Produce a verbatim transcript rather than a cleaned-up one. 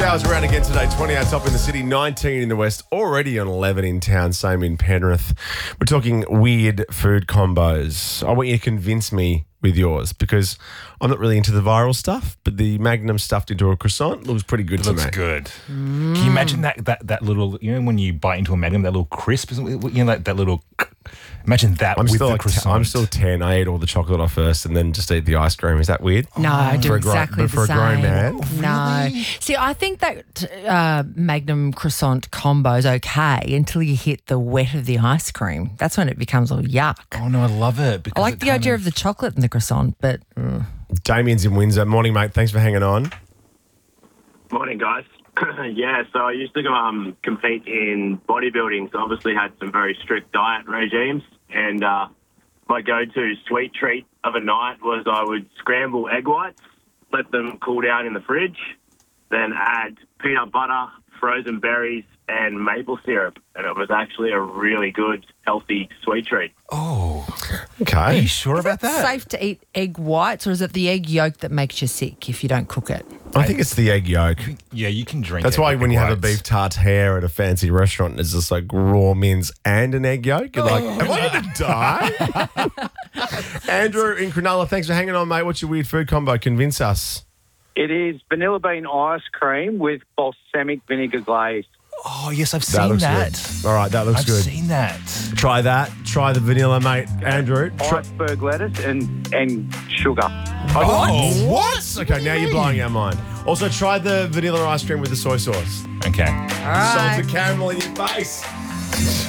hours around again today. twenty-eight top in the city, nineteen in the west, already on eleven in town, same in Penrith. We're talking weird food combos. I want you to convince me with yours because I'm not really into the viral stuff, but the Magnum stuffed into a croissant looks pretty good It to looks me. good. Mm. Can you imagine that, that that little, you know, when you bite into a Magnum, that little crisp, isn't it? You know, that, that little, imagine that I'm with still the like croissant. T- I'm still ten. I ate all the chocolate off first and then just eat the ice cream. Is that weird? No, I do For a gro- exactly but for the a grown same. man? No. See, I think that uh, Magnum croissant combo is okay until you hit the wet of the ice cream. That's when it becomes all yuck. Oh, no, I love it. Because I like it the kind idea of the chocolate in the croissant, but mm. Damien's in Windsor. Morning, mate. Thanks for hanging on. Morning, guys. yeah, so I used to um, compete in bodybuilding, so obviously had some very strict diet regimes. And uh, my go-to sweet treat of a night was I would scramble egg whites, let them cool down in the fridge, then add peanut butter, frozen berries, and maple syrup. And it was actually a really good, healthy sweet treat. Oh, Okay. are you sure about Is that? it safe to eat egg whites or is it the egg yolk that makes you sick if you don't cook it? I think it's the egg yolk. Yeah, you can drink That's it why with when the you have a whites. beef tartare at a fancy restaurant, it's just like raw mince and an egg yolk. You're like, am I going to die? Andrew in Cronulla, thanks for hanging on, mate. What's your weird food combo? Convince us. It is vanilla bean ice cream with balsamic vinegar glaze. Oh, yes, I've That seen looks that. good. All right, that looks I've good. seen that. Try that. Try the vanilla, mate. Andrew. Try- Iceberg lettuce and, and sugar. oh, what? Okay, now you're blowing our mind. Also, try the vanilla ice cream with the soy sauce. Okay. All right. Salted caramel in your face.